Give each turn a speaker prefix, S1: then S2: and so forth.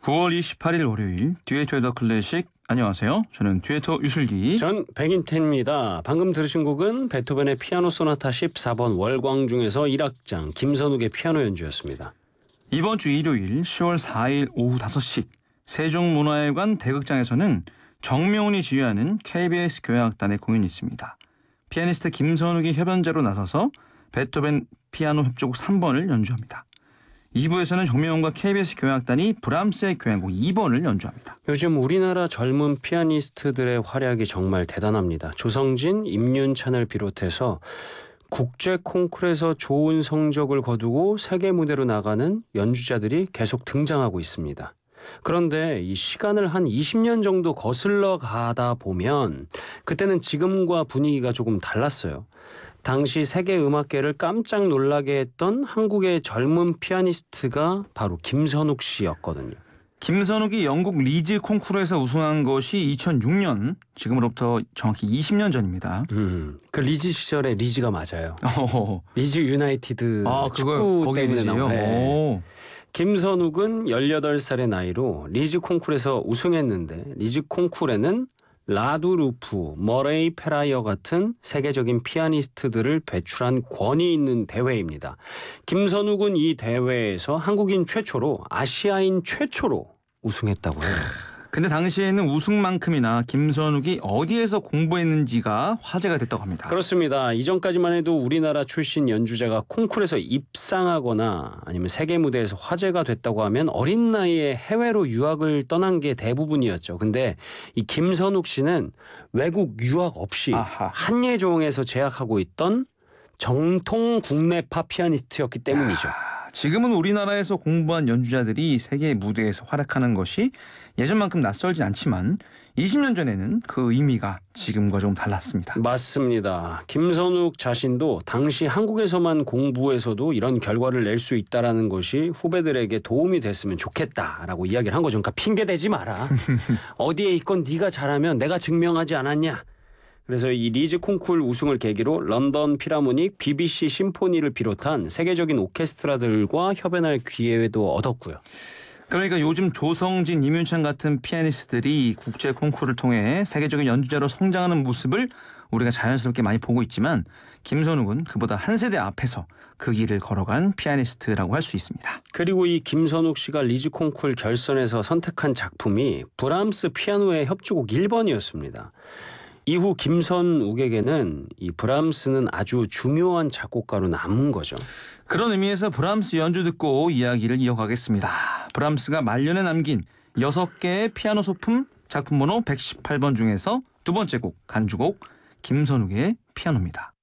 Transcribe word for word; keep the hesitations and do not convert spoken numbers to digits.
S1: 구월 이십팔일 월요일 듀에토의 더 클래식. 안녕하세요. 저는 듀에토 유슬기.
S2: 전 백인태입니다. 방금 들으신 곡은 베토벤의 피아노 소나타 십사 번 월광 중에서 일 악장 김선욱의 피아노 연주였습니다.
S1: 이번 주 일요일 시월 사일 오후 다섯 시 세종문화회관 대극장에서는 정명훈이 지휘하는 케이비에스 교향악단의 공연이 있습니다. 피아니스트 김선욱이 협연자로 나서서 베토벤 피아노 협주곡 삼 번을 연주합니다. 이 부에서는 정명훈과 케이비에스 교향악단이 브람스의 교향곡 이 번을 연주합니다.
S2: 요즘 우리나라 젊은 피아니스트들의 활약이 정말 대단합니다. 조성진, 임윤찬을 비롯해서 국제 콩쿠르에서 좋은 성적을 거두고 세계 무대로 나가는 연주자들이 계속 등장하고 있습니다. 그런데 이 시간을 한 이십 년 정도 거슬러 가다 보면 그때는 지금과 분위기가 조금 달랐어요. 당시 세계 음악계를 깜짝 놀라게 했던 한국의 젊은 피아니스트가 바로 김선욱 씨였거든요.
S1: 김선욱이 영국 리즈 콩쿠르에서 우승한 것이 이천육 년, 지금으로부터 정확히 이십 년 전입니다.
S2: 음, 그 리즈 시절에 리즈가 맞아요.
S1: 어허허.
S2: 리즈 유나이티드
S1: 아, 그거
S2: 축구
S1: 거기
S2: 때문에
S1: 리즈요?
S2: 나온. 네.
S1: 오.
S2: 김선욱은 열여덟 살의 나이로 리즈 콩쿠르에서 우승했는데 리즈 콩쿠르에는 라두루프, 머레이 페라이어 같은 세계적인 피아니스트들을 배출한 권위 있는 대회입니다. 김선욱은 이 대회에서 한국인 최초로, 아시아인 최초로 우승했다고 해요.
S1: 근데 당시에는 우승만큼이나 김선욱이 어디에서 공부했는지가 화제가 됐다고 합니다.
S2: 그렇습니다. 이전까지만 해도 우리나라 출신 연주자가 콩쿠르에서 입상하거나 아니면 세계 무대에서 화제가 됐다고 하면 어린 나이에 해외로 유학을 떠난 게 대부분이었죠. 근데 이 김선욱 씨는 외국 유학 없이
S1: 아하.
S2: 한예종에서 재학하고 있던 정통 국내파 피아니스트였기 때문이죠.
S1: 지금은 우리나라에서 공부한 연주자들이 세계 무대에서 활약하는 것이 예전만큼 낯설진 않지만 이십 년 전에는 그 의미가 지금과 좀 달랐습니다.
S2: 맞습니다. 김선욱 자신도 당시 한국에서만 공부해서도 이런 결과를 낼 수 있다라는 것이 후배들에게 도움이 됐으면 좋겠다라고 이야기를 한 거죠. 그러니까 핑계대지 마라. 어디에 있건 네가 잘하면 내가 증명하지 않았냐. 그래서 이 리즈 콩쿠르 우승을 계기로 런던 필하모닉, 비비씨 심포니를 비롯한 세계적인 오케스트라들과 협연할 기회도 얻었고요.
S1: 그러니까 요즘 조성진, 임윤찬 같은 피아니스트들이 국제 콩쿠르를 통해 세계적인 연주자로 성장하는 모습을 우리가 자연스럽게 많이 보고 있지만 김선욱은 그보다 한 세대 앞에서 그 길을 걸어간 피아니스트라고 할 수 있습니다.
S2: 그리고 이 김선욱 씨가 리즈 콩쿠르 결선에서 선택한 작품이 브람스 피아노의 협주곡 일 번이었습니다. 이후 김선욱에게는 이 브람스는 아주 중요한 작곡가로 남은 거죠.
S1: 그런 의미에서 브람스 연주 듣고 이야기를 이어가겠습니다. 브람스가 말년에 남긴 여섯 개의 피아노 소품 작품 번호 백십팔 번 중에서 두 번째 곡, 간주곡 김선욱의 피아노입니다.